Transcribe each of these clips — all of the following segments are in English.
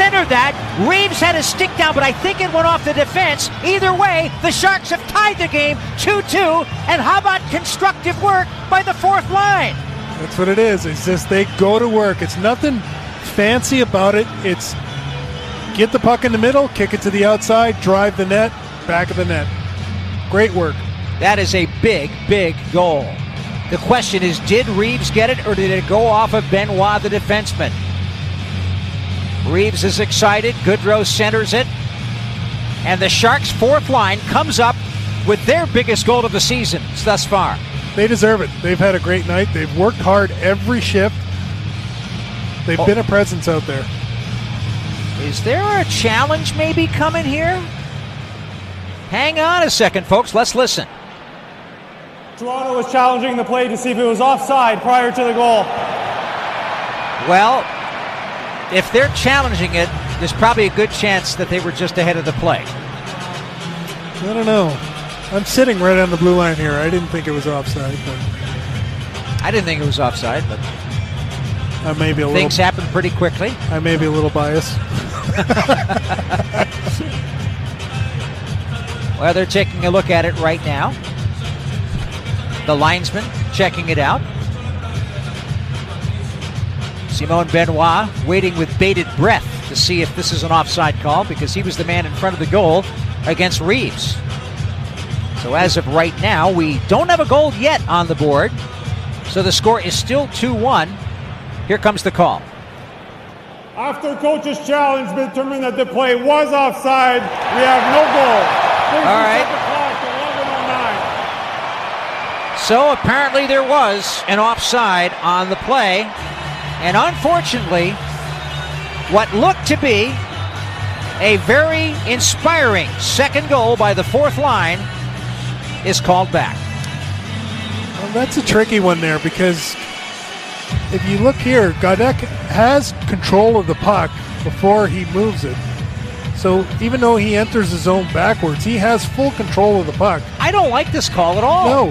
centered that. Reeves had a stick down, but I think it went off the defense. Either way, the Sharks have tied the game 2-2. And how about constructive work by the fourth line? That's what it is. It's just they go to work. It's nothing fancy about it. It's get the puck in the middle, kick it to the outside, drive the net, back of the net. Great work. That is a big, big goal. The question is, did Reeves get it, or did it go off of Benoit, the defenseman? Reeves is excited. Goodrow centers it. And the Sharks' fourth line comes up with their biggest goal of the season thus far. They deserve it. They've had a great night. They've worked hard every shift. They've been a presence out there. Is there a challenge maybe coming here? Hang on a second, folks. Let's listen. Toronto was challenging the play to see if it was offside prior to the goal. Well, if they're challenging it, there's probably a good chance that they were just ahead of the play. I don't know. I'm sitting right on the blue line here. I didn't think it was offside. But I didn't think it was offside, but I may be a little. Things happen pretty quickly. I may be a little biased. Well, they're taking a look at it right now. The linesman checking it out. Simon Benoit waiting with bated breath to see if this is an offside call, because he was the man in front of the goal against Reeves. So as of right now, we don't have a goal yet on the board. So the score is still 2-1. Here comes the call. After coach's challenge determined that the play was offside, we have no goal. All right. So apparently there was an offside on the play. And unfortunately, what looked to be a very inspiring second goal by the fourth line is called back. Well, that's a tricky one there, because if you look here, Gaudek has control of the puck before he moves it. So even though he enters the zone backwards, he has full control of the puck. I don't like this call at all. No.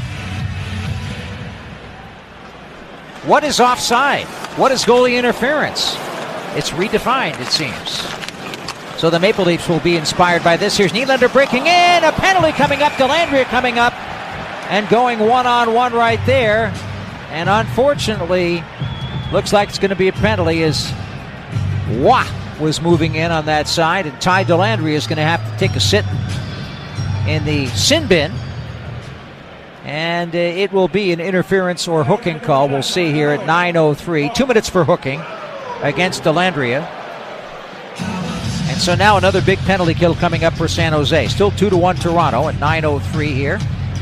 What is offside? What is goalie interference? It's redefined, it seems. So the Maple Leafs will be inspired by this. Here's Nylander breaking in. A penalty coming up. Dellandrea coming up and going one-on-one right there. And unfortunately, looks like it's going to be a penalty as Wah was moving in on that side. And Ty Dellandrea is going to have to take a sit in the sin bin. And it will be an interference or hooking call. We'll see here at 9:03. 2 minutes for hooking against Dellandrea. And so now another big penalty kill coming up for San Jose. Still 2-1 Toronto at 9:03 here.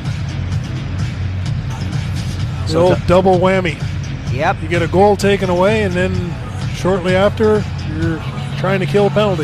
So double whammy. Yep. You get a goal taken away, and then shortly after, you're trying to kill a penalty.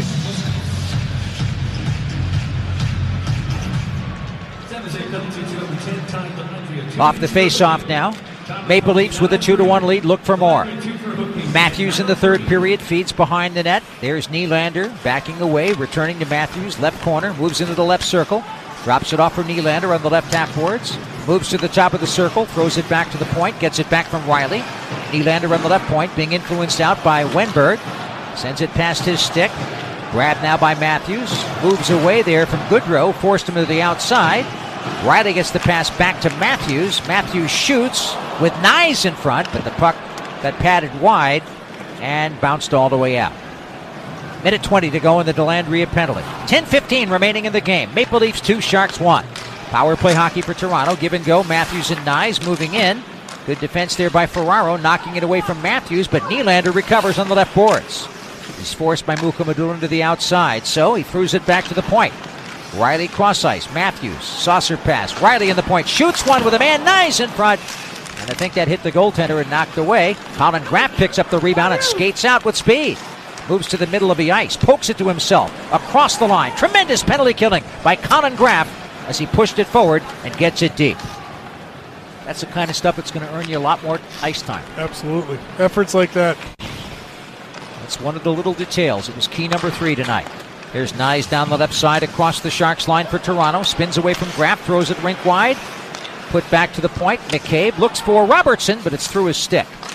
Off the face-off now. Maple Leafs with a 2-1 lead. Look for more. Matthews in the third period feeds behind the net. There's Nylander backing away, returning to Matthews. Left corner, moves into the left circle. Drops it off for Nylander on the left half boards. Moves to the top of the circle, throws it back to the point, gets it back from Riley. Nylander on the left point, being influenced out by Wenberg. Sends it past his stick. Grabbed now by Matthews. Moves away there from Goodrow, forced him to the outside. Riley gets the pass back to Matthews. Matthews shoots with Nyes in front, but the puck got padded wide and bounced all the way out. Minute 20 to go in the Dellandrea penalty. 10:15 remaining in the game. Maple Leafs 2, Sharks 1. Power play hockey for Toronto. Give and go. Matthews and Nyes moving in. Good defense there by Ferraro, knocking it away from Matthews, but Nylander recovers on the left boards. He's forced by Mukhamadullin to the outside, so he throws it back to the point. Riley cross ice. Matthews, saucer pass. Riley in the point, shoots one with a man, Nyes in front. And I think that hit the goaltender and knocked away. Colin Graff picks up the rebound and skates out with speed. Moves to the middle of the ice, pokes it to himself, across the line. Tremendous penalty killing by Colin Graff as he pushed it forward and gets it deep. That's the kind of stuff that's going to earn you a lot more ice time. Absolutely. Efforts like that. That's one of the little details. It was key number 3 tonight. Here's Nyes down the left side across the Sharks line for Toronto. Spins away from Graff, throws it rink wide. Put back to the point. McCabe looks for Robertson, but it's through his stick.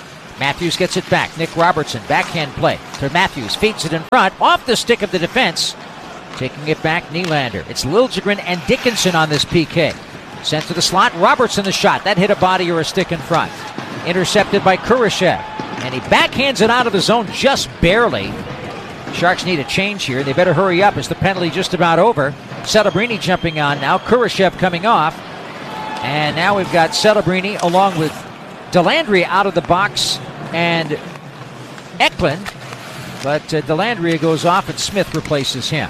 Matthews gets it back. Nick Robertson, backhand play to Matthews. Feeds it in front, off the stick of the defense. Taking it back, Nylander. It's Liljegren and Dickinson on this PK. Sent to the slot, Robertson the shot. That hit a body or a stick in front. Intercepted by Kurashev. And he backhands it out of the zone just barely. Sharks need a change here. They better hurry up as the penalty just about over. Celebrini jumping on now. Kurashev coming off. And now we've got Celebrini along with Dellandrea out of the box and Eklund. But Dellandrea goes off and Smith replaces him.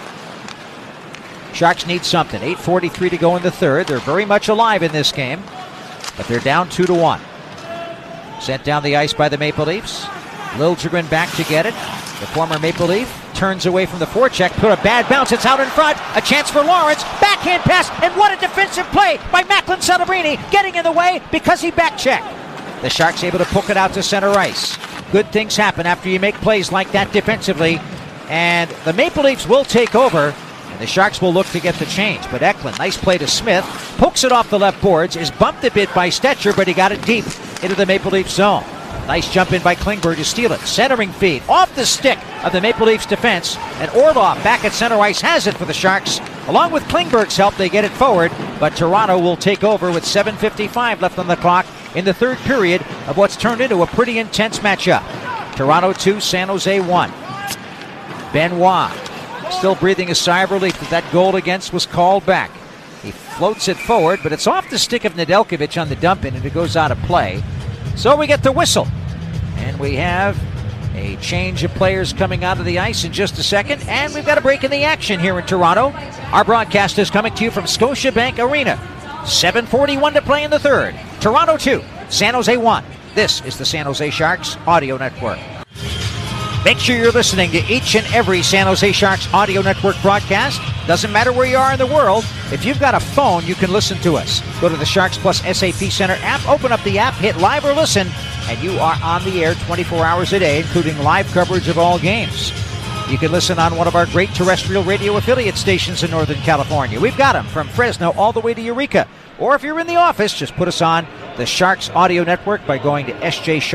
Sharks need something. 8:43 to go in the third. They're very much alive in this game, but they're down 2-1. Sent down the ice by the Maple Leafs. Liljegren back to get it. The former Maple Leaf turns away from the forecheck, put a bad bounce. It's out in front. A chance for Lawrence. Backhand pass, and what a defensive play by Macklin Celebrini, getting in the way because he backchecked. The Sharks able to poke it out to center ice. Good things happen after you make plays like that defensively, and the Maple Leafs will take over. The Sharks will look to get the change, but Eklund, nice play to Smith, pokes it off the left boards, is bumped a bit by Stetcher, but he got it deep into the Maple Leafs zone. Nice jump in by Klingberg to steal it. Centering feed off the stick of the Maple Leafs defense, and Orlov back at center ice has it for the Sharks. Along with Klingberg's help, they get it forward, but Toronto will take over with 7:55 left on the clock in the third period of what's turned into a pretty intense matchup. Toronto 2, San Jose 1. Benoit still breathing a sigh of relief that goal against was called back. He floats it forward, but it's off the stick of Nedeljkovic on the dump in, and it goes out of play. So we get the whistle. And we have a change of players coming out of the ice in just a second, and we've got a break in the action here in Toronto. Our broadcast is coming to you from Scotiabank Arena. 7:41 to play in the third. Toronto 2, San Jose 1. This is the San Jose Sharks Audio Network. Make sure you're listening to each and every San Jose Sharks Audio Network broadcast. Doesn't matter where you are in the world. If you've got a phone, you can listen to us. Go to the Sharks Plus SAP Center app, open up the app, hit live or listen, and you are on the air 24 hours a day, including live coverage of all games. You can listen on one of our great terrestrial radio affiliate stations in Northern California. We've got them from Fresno all the way to Eureka. Or if you're in the office, just put us on the Sharks Audio Network by going to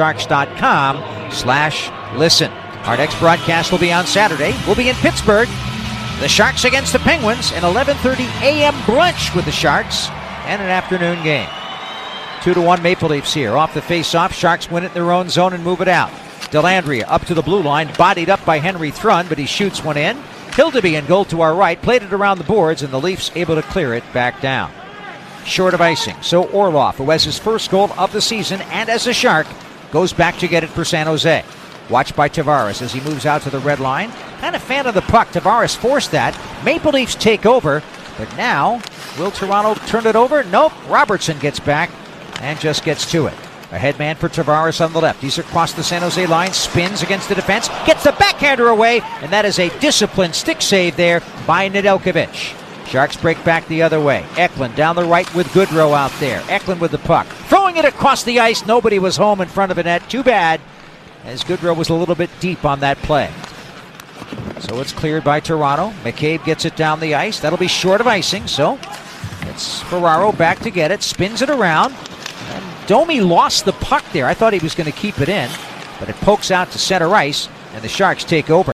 sjsharks.com/listen. Our next broadcast will be on Saturday. We'll be in Pittsburgh. The Sharks against the Penguins, an 11:30 a.m. brunch with the Sharks, and an afternoon game. 2-1 Maple Leafs here. Off the face-off, Sharks win it in their own zone and move it out. Dellandrea up to the blue line, bodied up by Henry Thrun, but he shoots one in. Hildeby in goal to our right, played it around the boards, and the Leafs able to clear it back down. Short of icing, so Orlov, who has his first goal of the season and as a Shark, goes back to get it for San Jose. Watched by Tavares as he moves out to the red line. Kind of fan of the puck. Tavares forced that. Maple Leafs take over, but now, will Toronto turn it over? Nope. Robertson gets back and just gets to it. A head man for Tavares on the left. He's across the San Jose line, spins against the defense, gets the backhander away, and that is a disciplined stick save there by Nedeljkovic. Sharks break back the other way. Eklund down the right with Goodrow out there. Eklund with the puck. Throwing it across the ice. Nobody was home in front of the net. Too bad, as Goodrow was a little bit deep on that play. So it's cleared by Toronto. McCabe gets it down the ice. That'll be short of icing, so it's Ferraro back to get it. Spins it around. And Domi lost the puck there. I thought he was going to keep it in, but it pokes out to center ice, and the Sharks take over.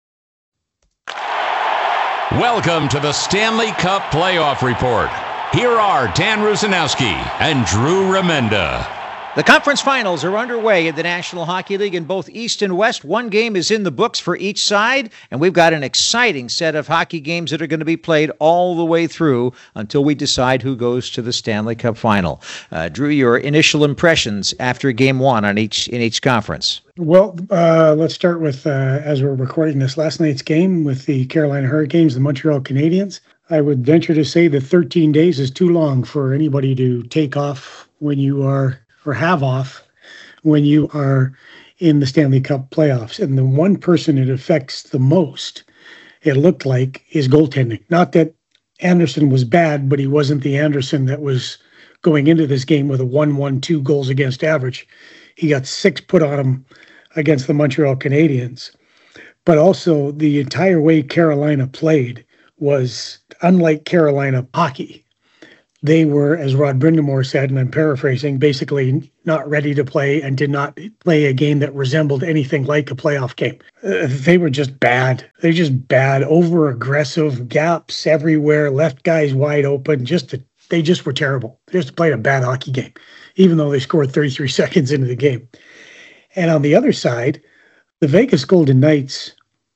Welcome to the Stanley Cup Playoff Report. Here are Dan Rusanowski and Drew Remenda. The conference finals are underway in the National Hockey League in both East and West. One game is in the books for each side, and we've got an exciting set of hockey games that are going to be played all the way through until we decide who goes to the Stanley Cup final. Drew, your initial impressions after game one in each conference. Well, let's start with, as we're recording this, last night's game with the Carolina Hurricanes, the Montreal Canadiens. I would venture to say that 13 days is too long for anybody to take off when you are, or have off when you are in the Stanley Cup playoffs. And the one person it affects the most, it looked like, is goaltending. Not that Anderson was bad, but he wasn't the Anderson that was going into this game with a 1-1-2 goals against average. He got 6 put on him against the Montreal Canadiens. But also the entire way Carolina played was unlike Carolina hockey. they were, as Rod Brindamore said, and I'm paraphrasing, basically not ready to play and did not play a game that resembled anything like a playoff game. They were just bad. They're just bad, over-aggressive, gaps everywhere, left guys wide open. They just were terrible. They just played a bad hockey game, even though they scored 33 seconds into the game. And on the other side, the Vegas Golden Knights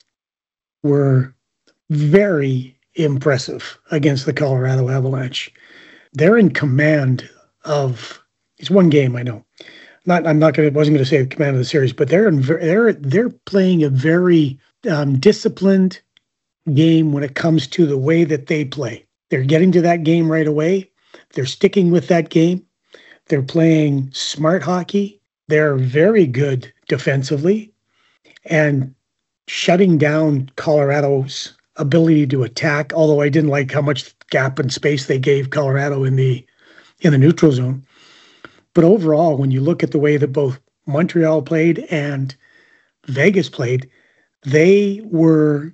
were very impressive against the Colorado Avalanche. They're in command of. It's one game, I know. Wasn't going to say the command of the series, but they're playing a very disciplined game when it comes to the way that they play. They're getting to that game right away. They're sticking with that game. They're playing smart hockey. They're very good defensively, and shutting down Colorado's ability to attack, although I didn't like how much gap and space they gave Colorado in the neutral zone. But overall, when you look at the way that both Montreal played and Vegas played, they were,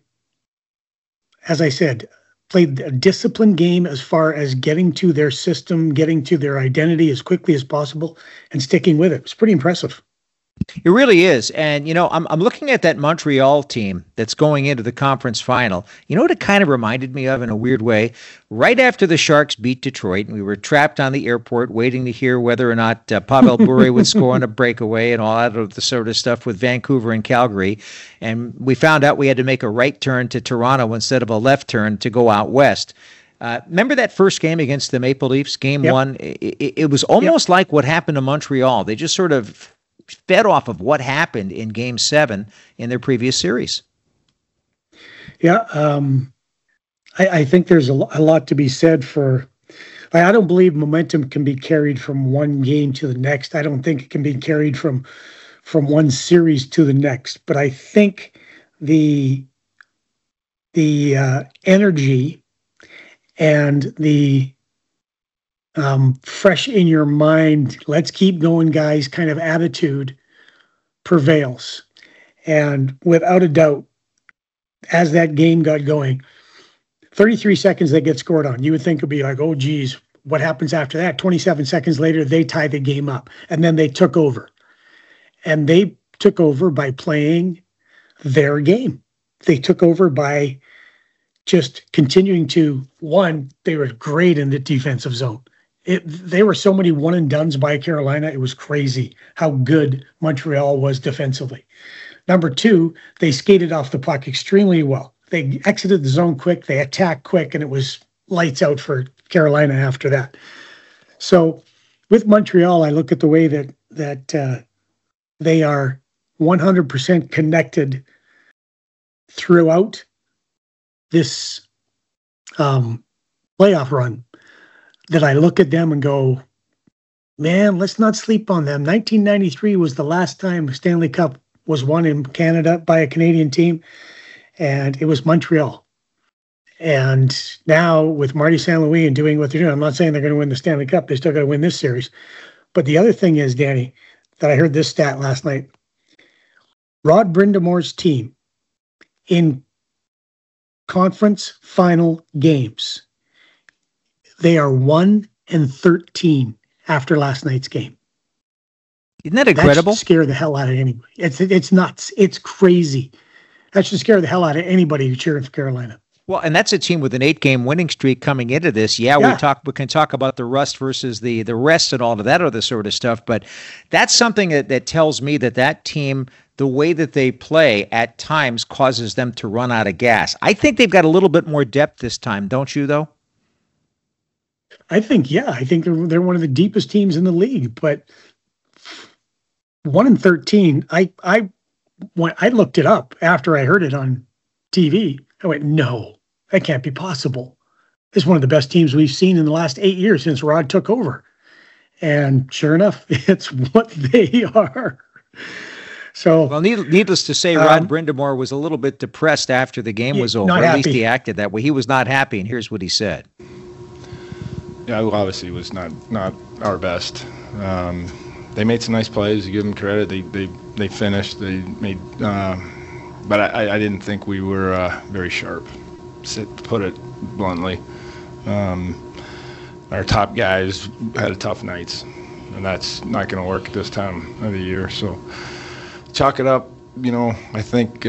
as I said, played a disciplined game as far as getting to their system, getting to their identity as quickly as possible, and sticking with it. It was pretty impressive. It really is. And, I'm looking at that Montreal team that's going into the conference final. You know what it kind of reminded me of in a weird way? Right after the Sharks beat Detroit, and we were trapped on the airport waiting to hear whether or not Pavel Bure would score on a breakaway and all that of the sort of stuff with Vancouver and Calgary. And we found out we had to make a right turn to Toronto instead of a left turn to go out west. Remember that first game against the Maple Leafs, game one? It was almost like what happened to Montreal. They just sort of fed off of what happened in Game 7 in their previous series. Yeah, I think there's a lot to be said for. I don't believe momentum can be carried from one game to the next. I don't think it can be carried from one series to the next. But I think the energy and the fresh in your mind, let's keep going, guys, kind of attitude prevails. And without a doubt, as that game got going, 33 seconds they get scored on. You would think it'd be like, oh, geez, what happens after that? 27 seconds later, they tie the game up. And then they took over. And they took over by playing their game. They took over by just continuing to, they were great in the defensive zone. They were so many one and dones by Carolina. It was crazy how good Montreal was defensively. Number two, they skated off the puck extremely well. They exited the zone quick. They attacked quick, and it was lights out for Carolina after that. So with Montreal, I look at the way that they are 100% connected throughout this playoff run. That I look at them and go, man, let's not sleep on them. 1993 was the last time Stanley Cup was won in Canada by a Canadian team, and it was Montreal. And now with Marty St. Louis and doing what they're doing, I'm not saying they're going to win the Stanley Cup. They still got to win this series. But the other thing is, Danny, that I heard this stat last night. Rod Brindamore's team in conference final games, they are 1-13 after last night's game. Isn't that incredible? That should scare the hell out of anybody. It's nuts. It's crazy. That should scare the hell out of anybody who's cheering for Carolina. Well, and that's a team with an 8-game winning streak coming into this. We can talk about the rust versus the rest and all of that other sort of stuff, but that's something that tells me that team, the way that they play at times causes them to run out of gas. I think they've got a little bit more depth this time, don't you, though? I think they're one of the deepest teams in the league, but 1-13, I looked it up after I heard it on TV. I went, no, that can't be possible. It's one of the best teams we've seen in the last 8 years since Rod took over. And sure enough, it's what they are. So, well, needless to say, Rod Brindamore was a little bit depressed after the game was over. At least he acted that way. He was not happy, and here's what he said. Yeah, obviously it was not our best. They made some nice plays. You give them credit. They finished. They made, but I didn't think we were very sharp. To put it bluntly, our top guys had tough nights, and that's not going to work this time of the year. So chalk it up. I think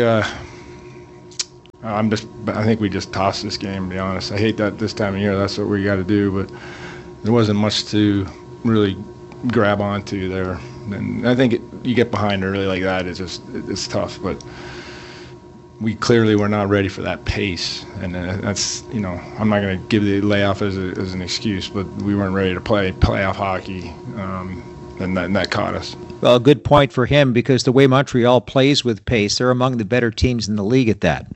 I think we just tossed this game, to be honest. I hate that this time of year. That's what we got to do, but there wasn't much to really grab onto there. And I think you get behind early like that, it's tough. But we clearly were not ready for that pace, and that's I'm not going to give the layoff as an excuse, but we weren't ready to play playoff hockey, and that caught us. Well, a good point for him, because the way Montreal plays with pace, they're among the better teams in the league at that.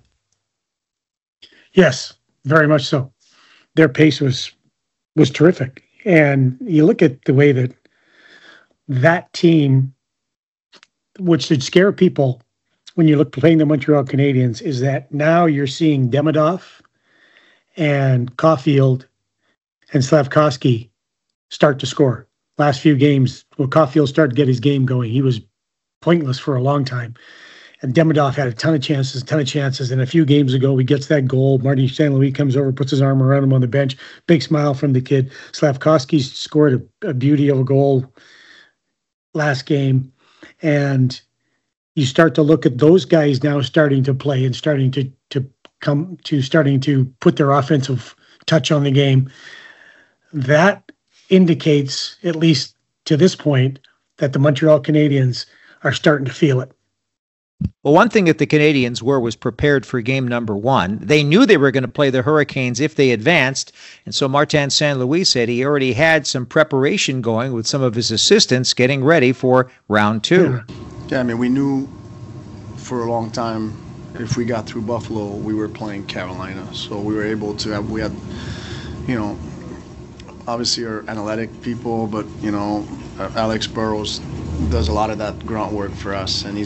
Yes, very much so. Their pace was terrific. And you look at the way that team, which should scare people when you look playing the Montreal Canadiens, is that now you're seeing Demidov and Caulfield and Slavkovsky start to score. Last few games, Caulfield started to get his game going. He was pointless for a long time. And Demidov had a ton of chances. And a few games ago, he gets that goal. Martin St. Louis comes over, puts his arm around him on the bench. Big smile from the kid. Slavkovsky scored a beauty of a goal last game. And you start to look at those guys now starting to play and starting to put their offensive touch on the game. That indicates, at least to this point, that the Montreal Canadiens are starting to feel it. Well, one thing that the Canadiens was prepared for game number one. They knew they were going to play the Hurricanes if they advanced, and so Martin St. Louis said he already had some preparation going with some of his assistants getting ready for round two. Yeah, I mean, we knew for a long time if we got through Buffalo, we were playing Carolina, so we were able to have, we had, obviously our analytic people, but, Alex Burrows does a lot of that grunt work for us, and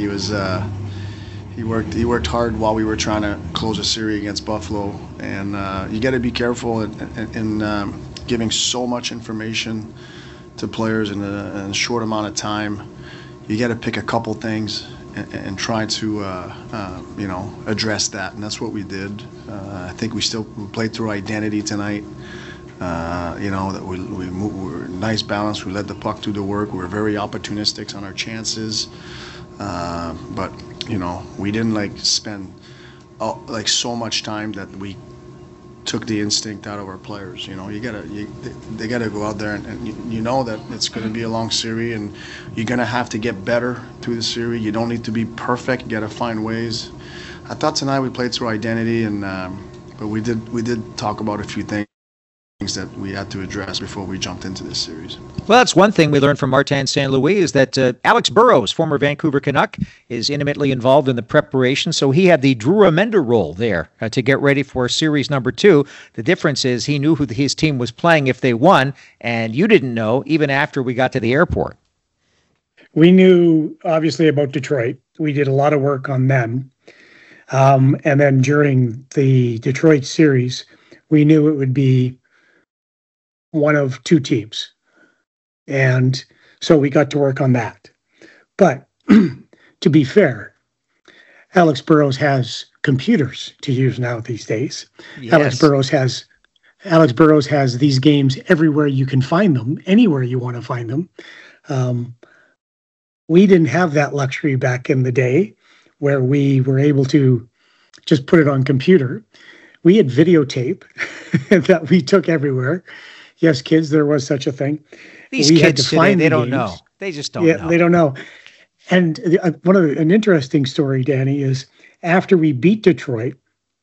he worked hard while we were trying to close a series against Buffalo, and you got to be careful in giving so much information to players in a short amount of time. You got to pick a couple things and try to address that, and that's what we did. I think we played through identity tonight. That we were nice balance. We let the puck do the work. We were very opportunistic on our chances, but we didn't spend so much time that we took the instinct out of our players. They gotta go out there and that it's going to be a long series, and you're going to have to get better through the series. You don't need to be perfect. You got to find ways. I thought tonight we played through identity, and but we did talk about a few things that we had to address before we jumped into this series. Well, that's one thing we learned from Martin St. Louis, is that Alex Burrows, former Vancouver Canuck, is intimately involved in the preparation, so he had the Drew Remender role there to get ready for series number two. The difference is he knew who his team was playing if they won, and you didn't know even after we got to the airport. We knew, obviously, about Detroit. We did a lot of work on them. And then during the Detroit series, we knew it would be one of two teams. And so we got to work on that. But to be fair, Alex Burrows has computers to use now these days. Yes. Alex Burrows has these games everywhere you can find them, anywhere you want to find them. We didn't have that luxury back in the day where we were able to just put it on computer. We had videotape that we took everyver. Yes, kids, there was such a thing. These kids today, they don't know. They just don't know. Yeah, they don't know. And an interesting story, Danny, is after we beat Detroit,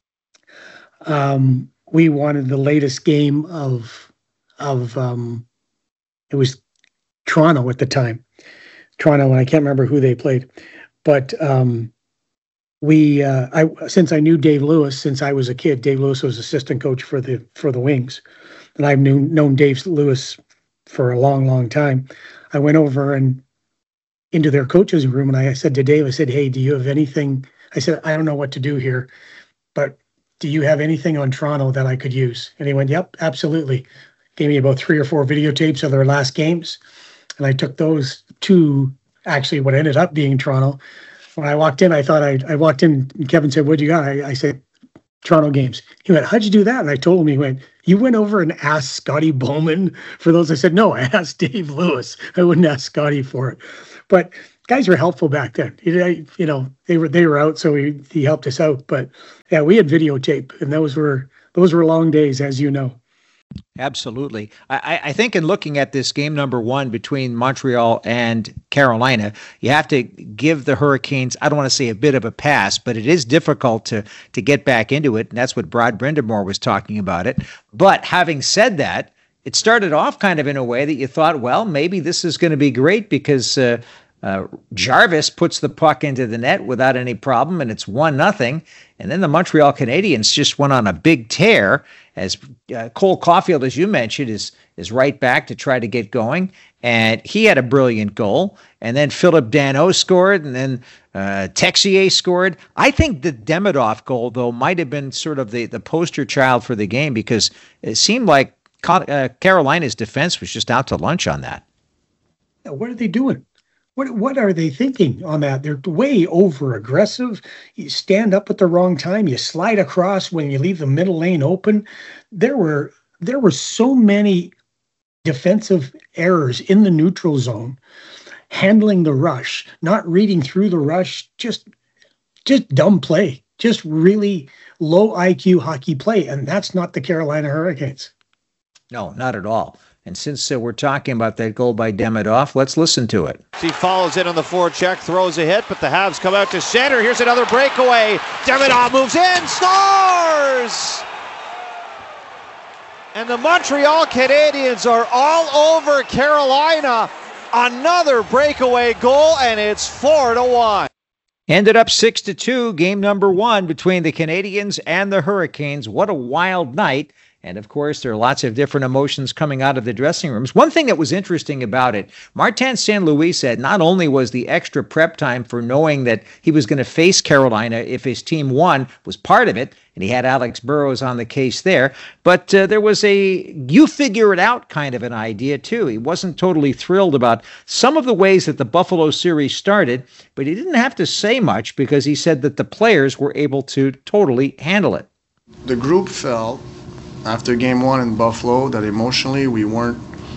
we wanted the latest game of it was Toronto at the time. Toronto, and I can't remember who they played. But since I knew Dave Lewis since I was a kid, Dave Lewis was assistant coach for the Wings. And I've known Dave Lewis for a long, long time. I went over and into their coach's room, and I said to Dave, I said, "Hey, do you have anything?" I said, "I don't know what to do here, but do you have anything on Toronto that I could use?" And he went, "Yep, absolutely." Gave me about 3 or 4 videotapes of their last games, and I took those to actually what ended up being Toronto. When I walked in, I walked in, and Kevin said, "What do you got?" I said, Toronto games. He went, how'd you do that? And I told him, he went, you went over and asked Scotty Bowman for those. I said, no, I asked Dave Lewis. I wouldn't ask Scotty for it. But guys were helpful back then. They were out, so he helped us out. But yeah, we had videotape, and those were long days, as you know. Absolutely. I think in looking at this game number 1 between Montreal and Carolina, you have to give the Hurricanes, I don't want to say a bit of a pass, but it is difficult to get back into it, and that's what Brad Brindamore was talking about it. But having said that, it started off kind of in a way that you thought, well, maybe this is going to be great because Jarvis puts the puck into the net without any problem, and it's 1-0. And then the Montreal Canadiens just went on a big tear as Cole Caulfield, as you mentioned, is right back to try to get going. And he had a brilliant goal. And then Philip Danault scored, and then Texier scored. I think the Demidov goal, though, might have been sort of the poster child for the game because it seemed like Carolina's defense was just out to lunch on that. What are they doing? What are they thinking on that? They're way over aggressive. You stand up at the wrong time. You slide across when you leave the middle lane open. There were so many defensive errors in the neutral zone, handling the rush, not reading through the rush, just dumb play, just really low IQ hockey play. And that's not the Carolina Hurricanes. No, not at all. And since we're talking about that goal by Demidov, let's listen to it. He follows in on the forecheck, throws a hit, but the Habs come out to center. Here's another breakaway. Demidov moves in, scores! And the Montreal Canadiens are all over Carolina. Another breakaway goal, and it's 4-1. Ended up 6-2, game number 1 between the Canadiens and the Hurricanes. What a wild night. And, of course, there are lots of different emotions coming out of the dressing rooms. One thing that was interesting about it, Martin St. Louis said not only was the extra prep time for knowing that he was going to face Carolina if his team won was part of it, and he had Alex Burrows on the case there, but there was a you-figure-it-out kind of an idea, too. He wasn't totally thrilled about some of the ways that the Buffalo series started, but he didn't have to say much because he said that the players were able to totally handle it. The group felt after game 1 in Buffalo that emotionally we weren't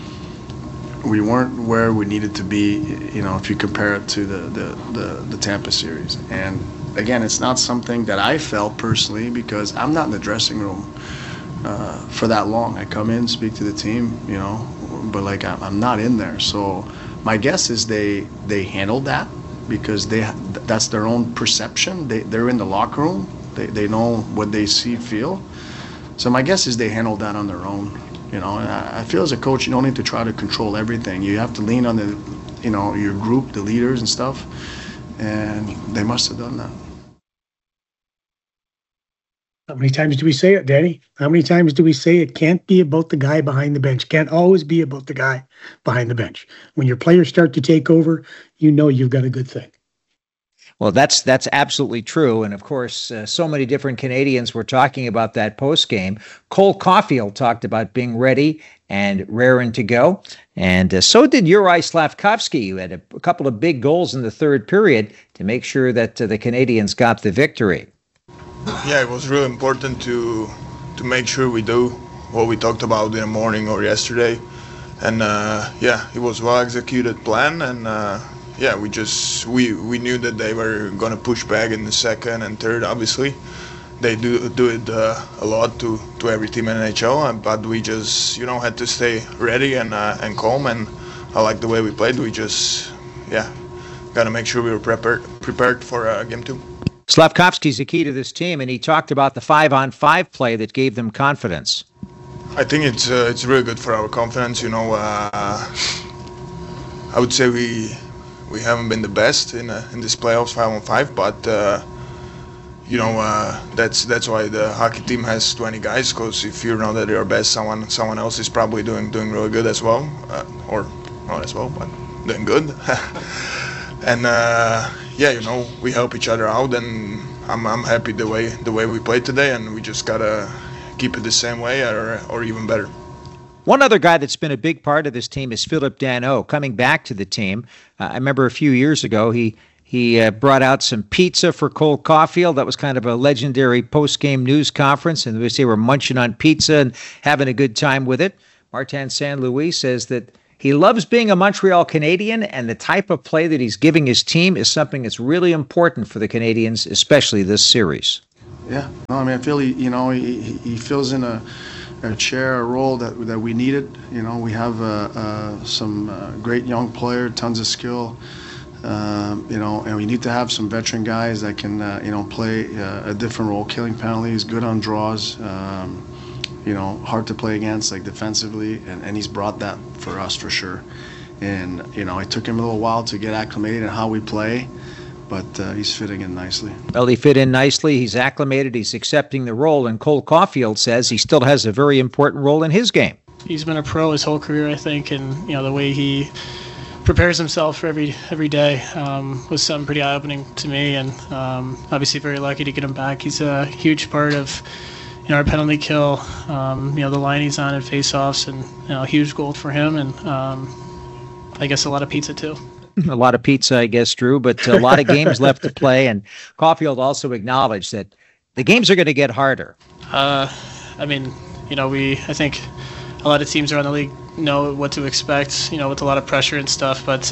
where we needed to be, if you compare it to the Tampa series. And again, it's not something that I felt personally because I'm not in the dressing room for that long. I come in, speak to the team, but I'm not in there. So my guess is they handled that because that's their own perception. They're in the locker room. They know what they see, feel. So my guess is they handled that on their own. And I feel as a coach, you don't need to try to control everything. You have to lean on your group, the leaders and stuff. And they must have done that. How many times do we say it, Danny? How many times do we say it can't be about the guy behind the bench? Can't always be about the guy behind the bench. When your players start to take over, you've got a good thing. Well, that's absolutely true. And of course, so many different Canadians were talking about that post game. Cole Caulfield talked about being ready and raring to go. And so did Juraj Slafkovsky, who had a couple of big goals in the third period to make sure that the Canadians got the victory. Yeah, it was really important to make sure we do what we talked about in the morning or yesterday. And it was a well-executed plan. And we knew that they were going to push back in the second and third. Obviously, they do it a lot to every team in NHL, but we just had to stay ready and calm. And I like the way we played. We just got to make sure we were prepared for game 2. Slafkovsky's the key to this team, and he talked about the 5-on-5 play that gave them confidence. I think it's really good for our confidence. I would say we haven't been the best in this playoffs 5-on-5, but that's why the hockey team has 20 guys. Because if you know that you're best, someone else is probably doing really good as well, or not as well, but doing good. And we help each other out, and I'm happy the way we played today, and we just gotta keep it the same way or even better. One other guy that's been a big part of this team is Philip Danault, coming back to the team. I remember a few years ago he He brought out some pizza for Cole Caulfield. That was kind of a legendary post-game news conference, and they were munching on pizza and having a good time with it. Martin St. Louis says that he loves being a Montreal Canadian, and the type of play that he's giving his team is something that's really important for the Canadians, especially this series. Yeah, no, I mean, I feel he fills in a chair, a role that we needed. You know, we have some great young player, tons of skill. You know, and we need to have some veteran guys that can, you know, play a different role, killing penalties, good on draws. You know, hard to play against, like defensively, and he's brought that for us for sure. And, you know, it took him a little while to get acclimated in how we play, but he's fitting in nicely. Well, he fit in nicely. He's acclimated. He's accepting the role. And Cole Caulfield says he still has a very important role in his game. He's been a pro his whole career, I think, and, you know, the way he prepares himself for every day was something pretty eye-opening to me, and obviously very lucky to get him back. He's a huge part of, you know, our penalty kill, you know, the line he's on at face-offs, and, you know, huge goal for him, and I guess a lot of pizza too. A lot of pizza, I guess, Drew, but a lot of games left to play, and Caulfield also acknowledged that the games are going to get harder. I mean, you know, I think a lot of teams around the league know what to expect, you know, with a lot of pressure and stuff, but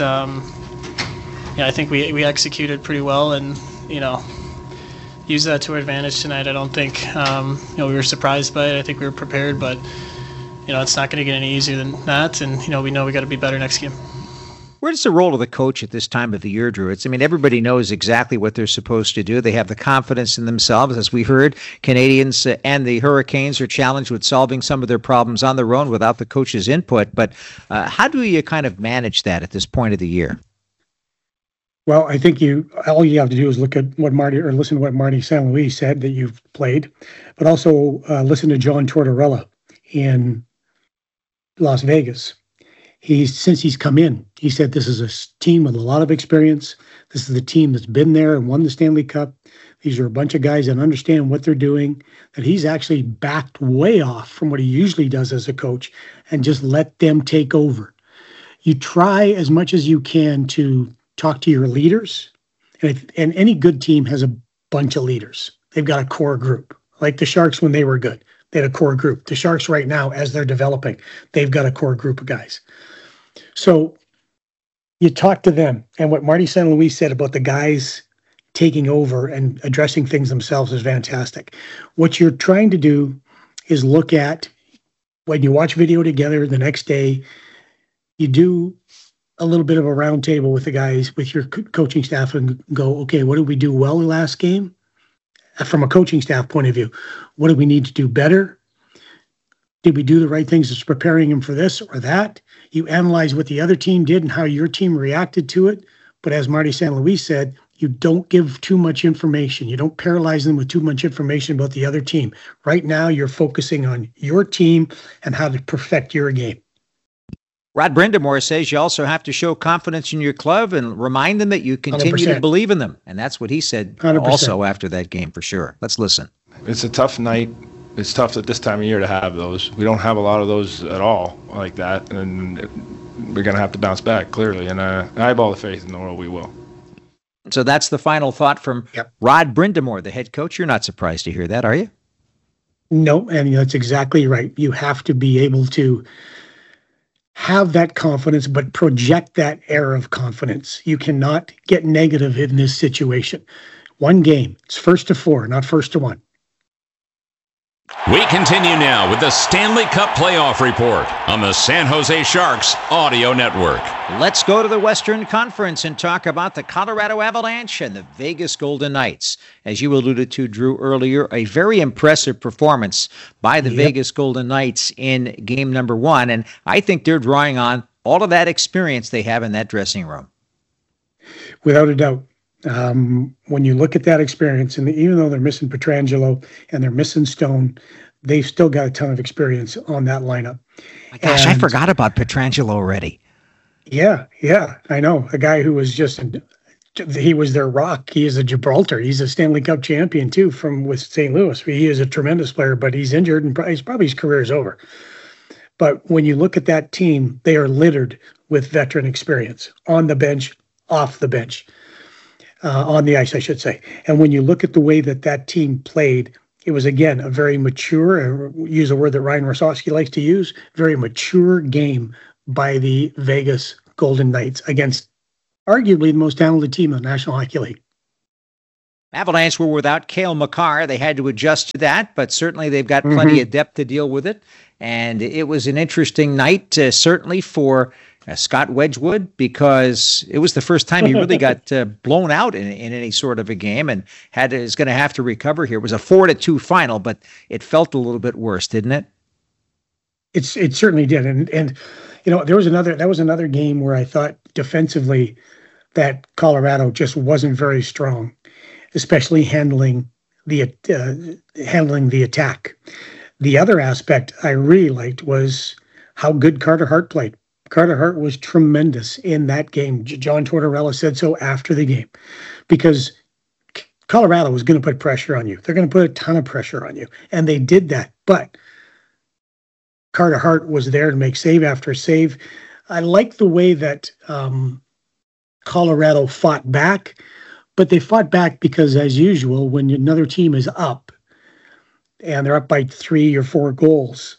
yeah, I think we executed pretty well, and, you know, use that to our advantage tonight. I don't think, you know, we were surprised by it. I think we were prepared, but, you know, it's not going to get any easier than that. And, you know, we got to be better next game. Where's the role of the coach at this time of the year, Drew? I mean, everybody knows exactly what they're supposed to do. They have the confidence in themselves. As we heard, Canadians and the Hurricanes are challenged with solving some of their problems on their own without the coach's input. But how do you kind of manage that at this point of the year? Well, I think all you have to do is listen to what Marty St. Louis said that you've played, but also listen to John Tortorella in Las Vegas. Since he's come in, he said this is a team with a lot of experience. This is the team that's been there and won the Stanley Cup. These are a bunch of guys that understand what they're doing, that he's actually backed way off from what he usually does as a coach and just let them take over. You try as much as you can to talk to your leaders, and any good team has a bunch of leaders. They've got a core group, like the Sharks when they were good. They had a core group. The Sharks right now, as they're developing, they've got a core group of guys. So you talk to them, and what Marty St. Louis said about the guys taking over and addressing things themselves is fantastic. What you're trying to do is look at, when you watch video together the next day, you do a little bit of a round table with the guys, with your coaching staff, and go, okay, what did we do well the last game? From a coaching staff point of view, what do we need to do better? Did we do the right things as preparing them for this or that? You analyze what the other team did and how your team reacted to it. But as Marty St. Louis said, you don't give too much information. You don't paralyze them with too much information about the other team. Right now, you're focusing on your team and how to perfect your game. Rod Brind'Amour says you also have to show confidence in your club and remind them that you continue 100%. to believe in them. And that's what he said 100%. Also after that game, for sure. Let's listen. It's a tough night. It's tough at this time of year to have those. We don't have a lot of those at all like that. And we're going to have to bounce back, clearly. And I have all the faith in the world we will. So that's the final thought from Rod Brind'Amour, the head coach. You're not surprised to hear that, are you? No, and that's exactly right. You have to be able to have that confidence, but project that air of confidence. You cannot get negative in this situation. One game. It's 1-4, not 1-1. We continue now with the Stanley Cup Playoff Report on the San Jose Sharks Audio Network. Let's go to the Western Conference and talk about the Colorado Avalanche and the Vegas Golden Knights. As you alluded to, Drew, earlier, a very impressive performance by the Vegas Golden Knights in game number 1. And I think they're drawing on all of that experience they have in that dressing room. Without a doubt. When you look at that experience, and even though they're missing Pietrangelo and they're missing Stone, they've still got a ton of experience on that lineup. My gosh, I forgot about Pietrangelo already. Yeah, I know. A guy who was he was their rock. He is a Gibraltar. He's a Stanley Cup champion too with St. Louis. He is a tremendous player, but he's injured and probably his career is over. But when you look at that team, they are littered with veteran experience on the bench, off the bench. on the ice, I should say. And when you look at the way that team played, it was, again, a very mature, use a word that Ryan Rosofsky likes to use, very mature game by the Vegas Golden Knights against arguably the most talented team in the National Hockey League. Avalanche were without Cale Makar. They had to adjust to that, but certainly they've got plenty of depth to deal with it. And it was an interesting night, certainly for Scott Wedgwood, because it was the first time he really got blown out in any sort of a game, and is going to have to recover here. It was a 4-2 final, but it felt a little bit worse, didn't it? It certainly did. And that was another game where I thought defensively that Colorado just wasn't very strong, especially handling the attack. The other aspect I really liked was how good Carter Hart played. Carter Hart was tremendous in that game. John Tortorella said so after the game, because Colorado was going to put pressure on you. They're going to put a ton of pressure on you, and they did that. But Carter Hart was there to make save after save. I like the way that Colorado fought back, but they fought back because, as usual, when another team is up and they're up by 3 or 4 goals,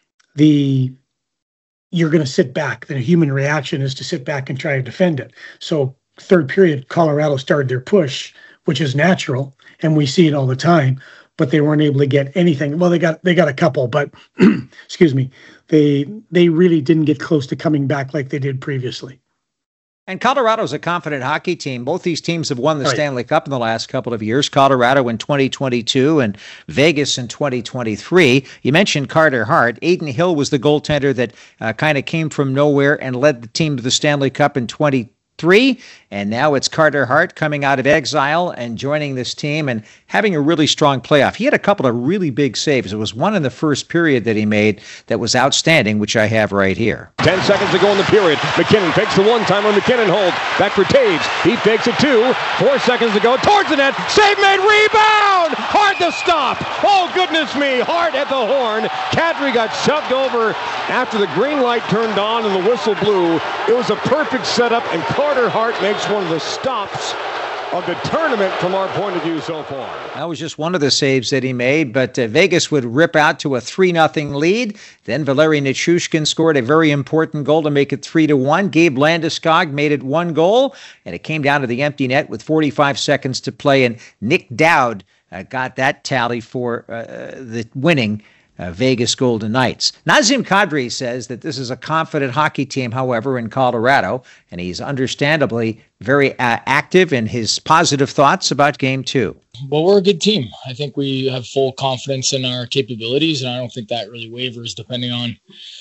you're going to sit back. The human reaction is to sit back and try to defend it. So third period, Colorado started their push, which is natural, and we see it all the time, but they weren't able to get anything. Well, they got a couple, but excuse me, they really didn't get close to coming back like they did previously. And Colorado's a confident hockey team. Both these teams have won the Stanley Cup in the last couple of years. Colorado in 2022 and Vegas in 2023. You mentioned Carter Hart. Aiden Hill was the goaltender that kind of came from nowhere and led the team to the Stanley Cup in 2023. And now it's Carter Hart coming out of exile and joining this team and having a really strong playoff. He had a couple of really big saves. It was one in the first period that he made that was outstanding, which I have right here. 10 seconds to go in the period. McKinnon fakes the one-timer. McKinnon holds. Back for Taves. He fakes it 2. 4 seconds to go. Towards the net. Save made. Rebound! Hard to stop. Oh, goodness me. Hart at the horn. Kadri got shoved over after the green light turned on and the whistle blew. It was a perfect setup, and Carter Hart makes one of the stops of the tournament from our point of view so far. That was just one of the saves that he made, but Vegas would rip out to a 3-0 lead. Then Valeri Nichushkin scored a very important goal to make it 3-1. Gabe Landeskog made it 1 goal, and it came down to the empty net with 45 seconds to play, and Nick Dowd got that tally for the winning Vegas Golden Knights. Nazem Kadri says that this is a confident hockey team, however, in Colorado, and he's understandably very active in his positive thoughts about Game 2. Well, we're a good team. I think we have full confidence in our capabilities, and I don't think that really wavers depending on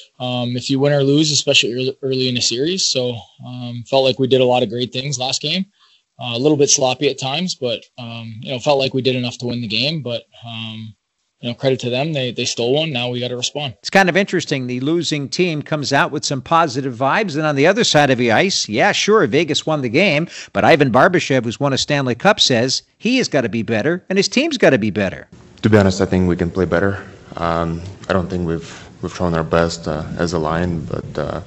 if you win or lose, especially early in a series. So felt like we did a lot of great things last game. A little bit sloppy at times, but felt like we did enough to win the game. But credit to them. They stole one. Now we got to respond. It's kind of interesting. The losing team comes out with some positive vibes. And on the other side of the ice, yeah, sure, Vegas won the game. But Ivan Barbashev, who's won a Stanley Cup, says he has got to be better and his team's got to be better. To be honest, I think we can play better. I don't think we've shown our best as a line. But,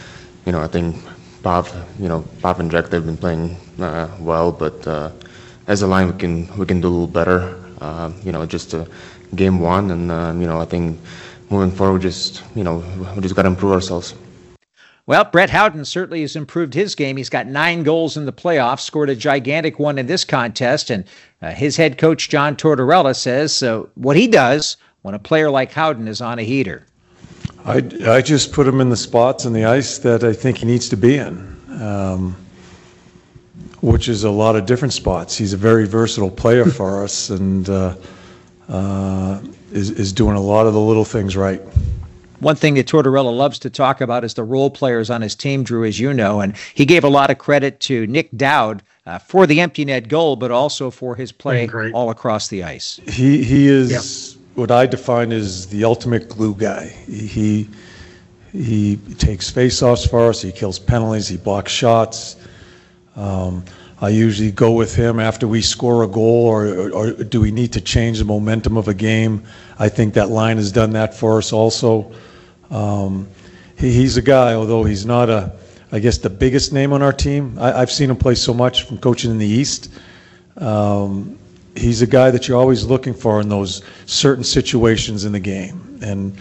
I think Pav and Jack, they've been playing well. But as a line, we can do a little better. Just Game 1, and I think moving forward, we just got to improve ourselves. Well, Brett Howden certainly has improved his game. He's got 9 goals in the playoffs, scored a gigantic one in this contest, and his head coach John Tortorella says what he does when a player like Howden is on a heater. I just put him in the spots in the ice that I think he needs to be in, which is a lot of different spots. He's a very versatile player for us, and is doing a lot of the little things right. One thing that Tortorella loves to talk about is the role players on his team, Drew, as you know, and he gave a lot of credit to Nick Dowd for the empty net goal, but also for his play all across the ice. He is what I define as the ultimate glue guy. He takes face-offs for us. He kills penalties. He blocks shots. I usually go with him after we score a goal, or do we need to change the momentum of a game? I think that line has done that for us also. He's a guy, although he's not a I guess, the biggest name on our team. I've seen him play so much from coaching in the East. He's a guy that you're always looking for in those certain situations in the game. And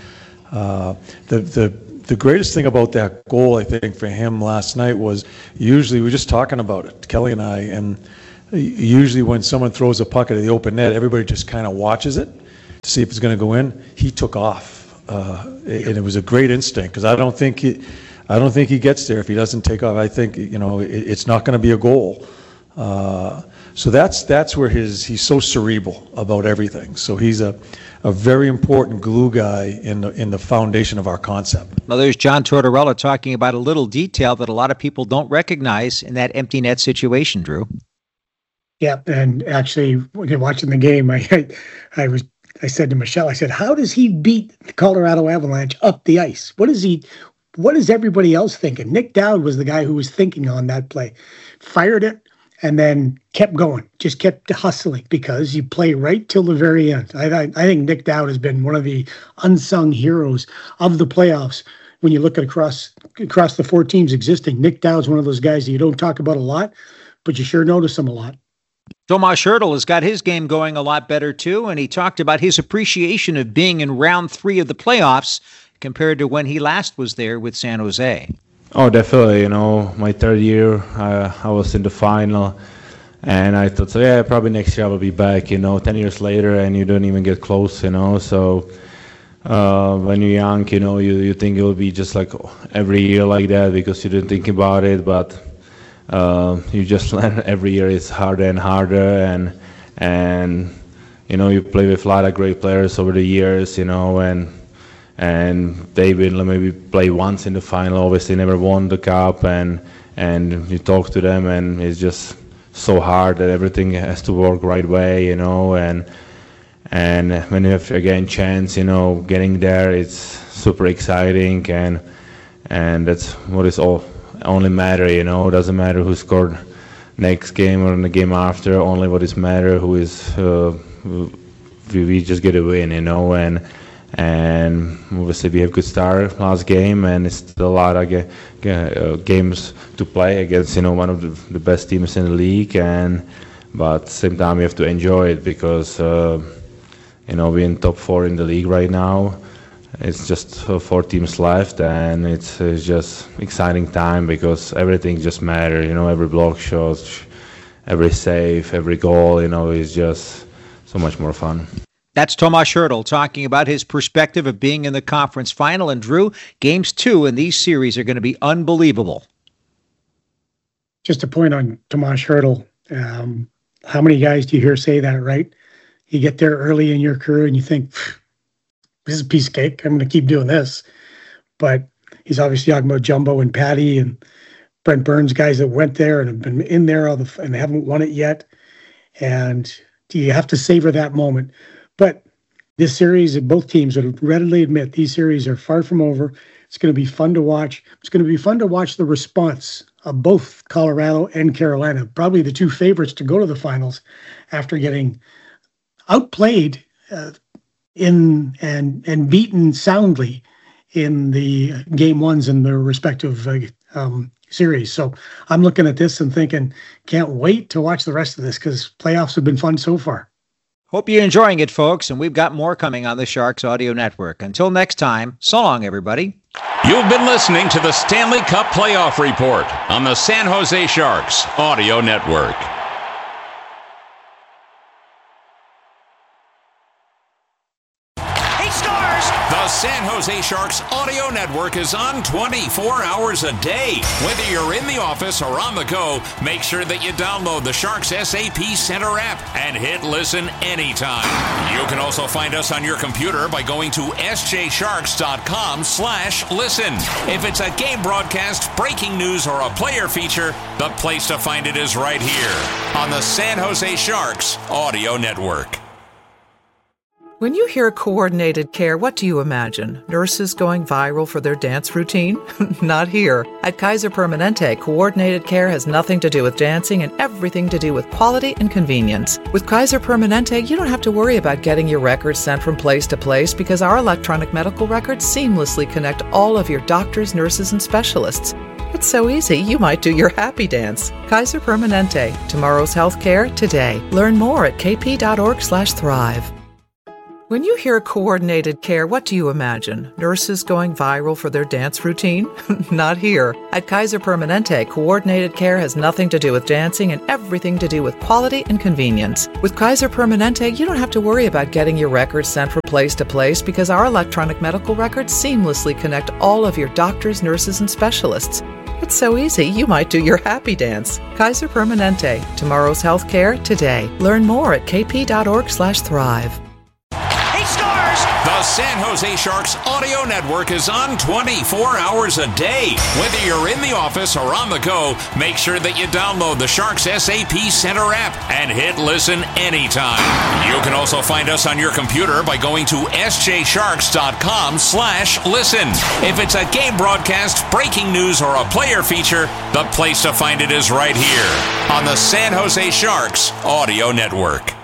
the greatest thing about that goal, I think, for him last night was usually we were just talking about it, Kelly and I, and usually when someone throws a puck at the open net, everybody just kind of watches it to see if it's going to go in. He took off, and it was a great instinct because I don't think he gets there if he doesn't take off. I think it's not going to be a goal. So that's where he's so cerebral about everything. So he's a very important glue guy in the foundation of our concept. Well, there's John Tortorella talking about a little detail that a lot of people don't recognize in that empty net situation, Drew. Yeah, and actually, when you're watching the game, I said to Michelle, I said, how does he beat the Colorado Avalanche up the ice? What is everybody else thinking? Nick Dowd was the guy who was thinking on that play. Fired it and then kept going, just kept hustling because you play right till the very end. I think Nick Dowd has been one of the unsung heroes of the playoffs. When you look at across the 4 teams existing, Nick Dowd's one of those guys that you don't talk about a lot, but you sure notice him a lot. Tomas Hertl has got his game going a lot better, too, and he talked about his appreciation of being in round 3 of the playoffs compared to when he last was there with San Jose. Oh, definitely. My 3rd year, I was in the final, and I thought, probably next year I will be back, 10 years later, and you don't even get close, So when you're young, you think it will be just like every year like that because you didn't think about it, but you just learn every year it's harder and harder, and you play with a lot of great players over the years, and they will maybe play once in the final, obviously never won the cup, and you talk to them, and it's just so hard that everything has to work right way, and when you have again chance, getting there, it's super exciting, and that's what is only matter, it doesn't matter who scored next game or in the game after, only what is matter who is we just get a win, and obviously we have good start last game, and it's still a lot of games to play against one of the best teams in the league, but at the same time we have to enjoy it because we're in top 4 in the league right now. It's just 4 teams left, and it's just exciting time because everything just matters. Every block shot, every save, every goal, is just so much more fun. That's Tomas Hertl talking about his perspective of being in the conference final. And Drew, games 2 in these series are going to be unbelievable. Just a point on Tomas Hertl. How many guys do you hear say that, right? You get there early in your career and you think, this is a piece of cake. I'm going to keep doing this. But he's obviously talking about Jumbo and Patty and Brent Burns, guys that went there and have been in there and they haven't won it yet. And you have to savor that moment. But this series, both teams would readily admit these series are far from over. It's going to be fun to watch. It's going to be fun to watch the response of both Colorado and Carolina, probably the 2 favorites to go to the finals after getting outplayed and beaten soundly in the game 1s in their respective series. So I'm looking at this and thinking, can't wait to watch the rest of this because playoffs have been fun so far. Hope you're enjoying it, folks, and we've got more coming on the Sharks Audio Network. Until next time, so long, everybody. You've been listening to the Stanley Cup Playoff Report on the San Jose Sharks Audio Network. The San Jose Sharks Audio Network is on 24 hours a day. Whether you're in the office or on the go, make sure that you download the Sharks SAP Center app and hit listen anytime. You can also find us on your computer by going to sjsharks.com/listen. If it's a game broadcast, breaking news, or a player feature, the place to find it is right here on the San Jose Sharks Audio Network. When you hear coordinated care, what do you imagine? Nurses going viral for their dance routine? Not here. At Kaiser Permanente, coordinated care has nothing to do with dancing and everything to do with quality and convenience. With Kaiser Permanente, you don't have to worry about getting your records sent from place to place because our electronic medical records seamlessly connect all of your doctors, nurses, and specialists. It's so easy, you might do your happy dance. Kaiser Permanente. Tomorrow's healthcare today. Learn more at kp.org/thrive. When you hear coordinated care, what do you imagine? Nurses going viral for their dance routine? Not here. At Kaiser Permanente, coordinated care has nothing to do with dancing and everything to do with quality and convenience. With Kaiser Permanente, you don't have to worry about getting your records sent from place to place because our electronic medical records seamlessly connect all of your doctors, nurses, and specialists. It's so easy, you might do your happy dance. Kaiser Permanente. Tomorrow's healthcare today. Learn more at kp.org/thrive. The San Jose Sharks Audio Network is on 24 hours a day. Whether you're in the office or on the go, make sure that you download the Sharks SAP Center app and hit listen anytime. You can also find us on your computer by going to sjsharks.com/listen. If it's a game broadcast, breaking news, or a player feature, the place to find it is right here on the San Jose Sharks Audio Network.